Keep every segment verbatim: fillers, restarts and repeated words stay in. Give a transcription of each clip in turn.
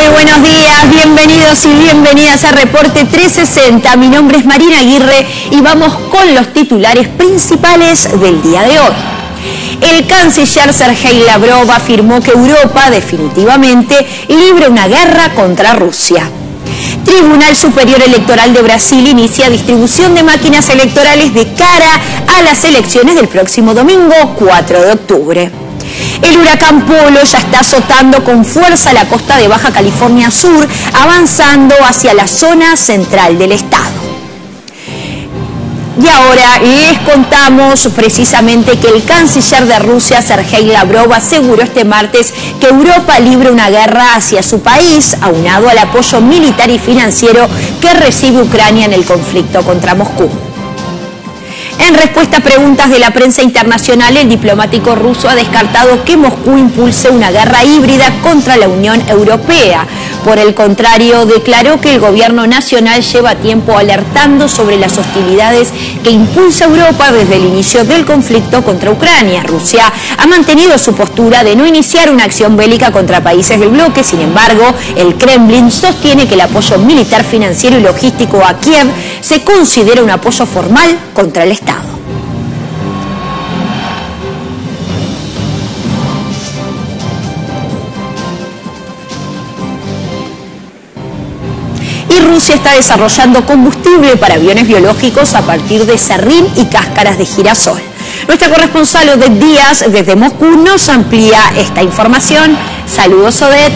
Muy buenos días, bienvenidos y bienvenidas a Reporte trescientos sesenta. Mi nombre es Marina Aguirre y vamos con los titulares principales del día de hoy. El canciller Sergei Lavrov afirmó que Europa definitivamente libra una guerra contra Rusia. Tribunal Superior Electoral de Brasil inicia distribución de máquinas electorales de cara a las elecciones del próximo domingo cuatro de octubre. El huracán Polo ya está azotando con fuerza la costa de Baja California Sur, avanzando hacia la zona central del estado. Y ahora les contamos precisamente que el canciller de Rusia, Sergei Lavrov, aseguró este martes que Europa libra una guerra hacia su país, aunado al apoyo militar y financiero que recibe Ucrania en el conflicto contra Moscú. En respuesta a preguntas de la prensa internacional, el diplomático ruso ha descartado que Moscú impulse una guerra híbrida contra la Unión Europea. Por el contrario, declaró que el gobierno nacional lleva tiempo alertando sobre las hostilidades que impulsa Europa desde el inicio del conflicto contra Ucrania. Rusia ha mantenido su postura de no iniciar una acción bélica contra países del bloque. Sin embargo, el Kremlin sostiene que el apoyo militar, financiero y logístico a Kiev se considera un apoyo formal contra el Estado. Y Rusia está desarrollando combustible para aviones biológicos a partir de serrín y cáscaras de girasol. Nuestra corresponsal Odette Díaz desde Moscú nos amplía esta información. Saludos, Odette.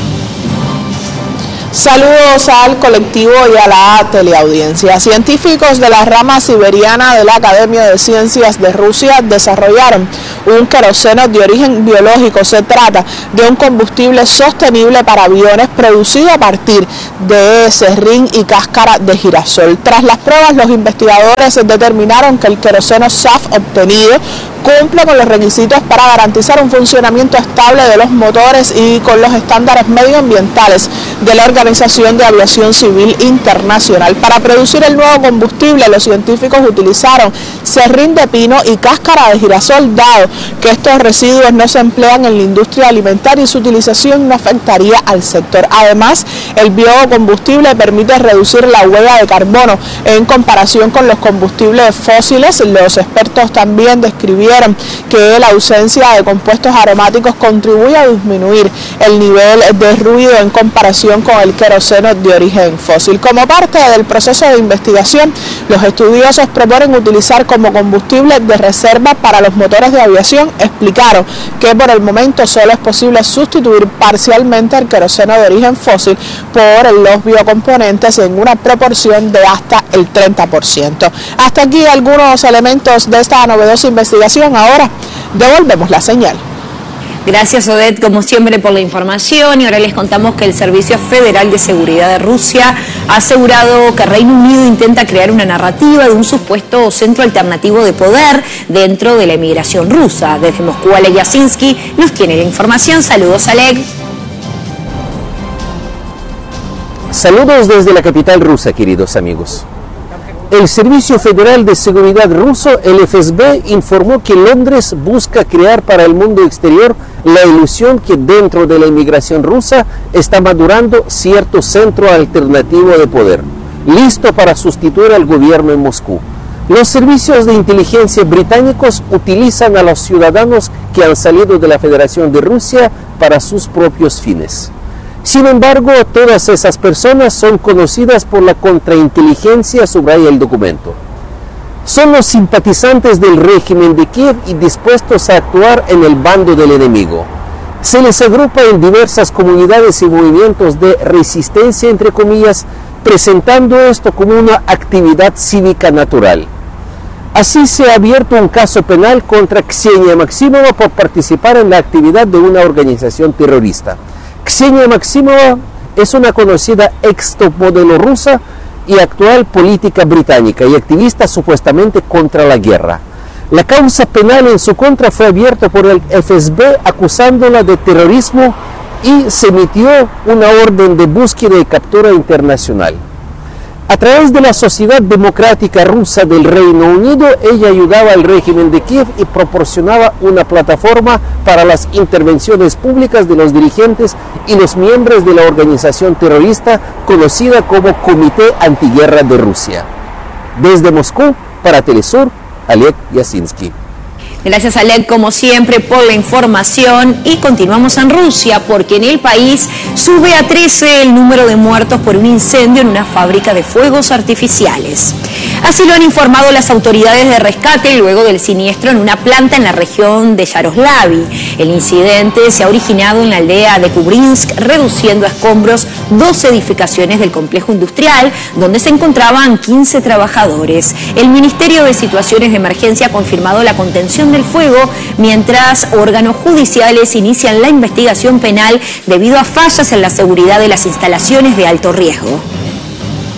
Saludos al colectivo y a la teleaudiencia. Científicos de la rama siberiana de la Academia de Ciencias de Rusia desarrollaron un queroseno de origen biológico. Se trata de un combustible sostenible para aviones producido a partir de serrín y cáscara de girasol. Tras las pruebas, los investigadores determinaron que el queroseno S A F obtenido cumple con los requisitos para garantizar un funcionamiento estable de los motores y con los estándares medioambientales de la Organización de Aviación Civil Internacional. Para producir el nuevo combustible, los científicos utilizaron serrín de pino y cáscara de girasol, dado que estos residuos no se emplean en la industria alimentaria y su utilización no afectaría al sector. Además, el biocombustible permite reducir la huella de carbono en comparación con los combustibles fósiles. Los expertos también describieron que la ausencia de compuestos aromáticos contribuye a disminuir el nivel de ruido en comparación con el queroseno de origen fósil. Como parte del proceso de investigación, los estudiosos proponen utilizar como combustible de reserva para los motores de aviación. Explicaron que por el momento solo es posible sustituir parcialmente el queroseno de origen fósil por los biocomponentes en una proporción de hasta el treinta por ciento. Hasta aquí algunos elementos de esta novedosa investigación. Ahora devolvemos la señal. Gracias, Odette, como siempre, por la información. Y ahora les contamos que el Servicio Federal de Seguridad de Rusia ha asegurado que Reino Unido intenta crear una narrativa de un supuesto centro alternativo de poder dentro de la emigración rusa. Desde Moscú, Oleg Yasinski nos tiene la información. Saludos, Oleg. Saludos desde la capital rusa, queridos amigos. El Servicio Federal de Seguridad ruso, el F S B, informó que Londres busca crear para el mundo exterior la ilusión que dentro de la inmigración rusa está madurando cierto centro alternativo de poder, listo para sustituir al gobierno en Moscú. Los servicios de inteligencia británicos utilizan a los ciudadanos que han salido de la Federación de Rusia para sus propios fines. Sin embargo, todas esas personas son conocidas por la contrainteligencia, subraya el documento. Son los simpatizantes del régimen de Kiev y dispuestos a actuar en el bando del enemigo. Se les agrupa en diversas comunidades y movimientos de resistencia, entre comillas, presentando esto como una actividad cívica natural. Así se ha abierto un caso penal contra Ksenia Maximova por participar en la actividad de una organización terrorista. Ksenia Maximova es una conocida ex top modelo rusa y actual política británica y activista supuestamente contra la guerra. La causa penal en su contra fue abierta por el F S B acusándola de terrorismo y se emitió una orden de búsqueda y captura internacional. A través de la Sociedad Democrática Rusa del Reino Unido, ella ayudaba al régimen de Kiev y proporcionaba una plataforma para las intervenciones públicas de los dirigentes y los miembros de la organización terrorista conocida como Comité Antiguerra de Rusia. Desde Moscú, para Telesur, Oleg Yasinski. Gracias, Oleg, como siempre, por la información. Y continuamos en Rusia, porque en el país sube a trece el número de muertos por un incendio en una fábrica de fuegos artificiales. Así lo han informado las autoridades de rescate luego del siniestro en una planta en la región de Yaroslavl. El incidente se ha originado en la aldea de Kubrinsk, reduciendo a escombros dos edificaciones del complejo industrial, donde se encontraban quince trabajadores. El Ministerio de Situaciones de Emergencia ha confirmado la contención del fuego, mientras órganos judiciales inician la investigación penal debido a fallas en la seguridad de las instalaciones de alto riesgo.